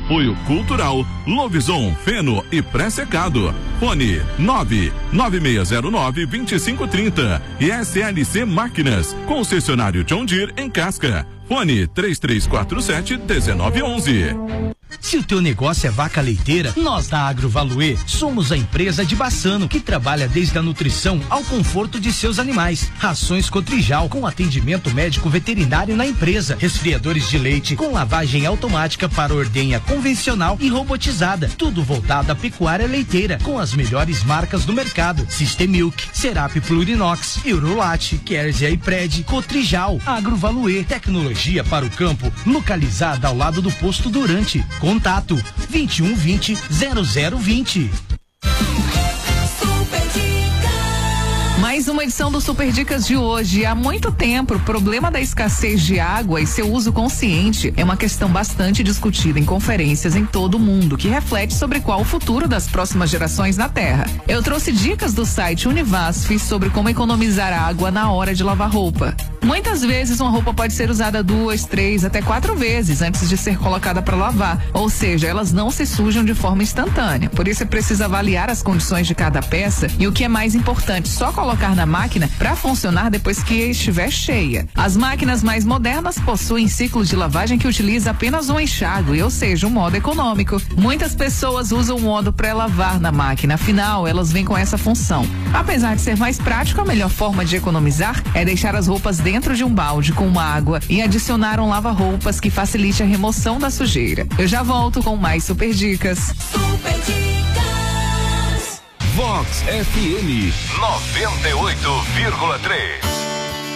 Apoio Cultural, Lovison, Feno e Pré-Secado. Fone 99609-2530 e SLC Máquinas, concessionário John Deere em Casca. Fone 3347-1911. Se o teu negócio é vaca leiteira, nós da Agrovaluê somos a empresa de Bassano que trabalha desde a nutrição ao conforto de seus animais. Rações Cotrijal com atendimento médico veterinário na empresa. Resfriadores de leite com lavagem automática para ordenha convencional e robotizada. Tudo voltado à pecuária leiteira com as melhores marcas do mercado. System Milk, Serap Plurinox, Eurolate, Kerzia e Pred, Cotrijal. Agrovaluê, tecnologia para o campo, localizada ao lado do posto Durante. Contato 2120-0020. Mais uma edição do Super Dicas de hoje. Há muito tempo, o problema da escassez de água e seu uso consciente é uma questão bastante discutida em conferências em todo o mundo, que reflete sobre qual o futuro das próximas gerações na Terra. Eu trouxe dicas do site Univasf sobre como economizar água na hora de lavar roupa. Muitas vezes uma roupa pode ser usada 2, 3, até 4 vezes antes de ser colocada para lavar, ou seja, elas não se sujam de forma instantânea. Por isso é preciso avaliar as condições de cada peça e o que é mais importante, só colocar na máquina para funcionar depois que estiver cheia. As máquinas mais modernas possuem ciclo de lavagem que utiliza apenas um enxágue, ou seja, um modo econômico. Muitas pessoas usam o modo pré-lavar na máquina, afinal elas vêm com essa função. Apesar de ser mais prático, a melhor forma de economizar é deixar as roupas dentro de um balde com água e adicionar um lava-roupas que facilite a remoção da sujeira. Eu já volto com mais super dicas. Super dicas. Vox FM 98,3.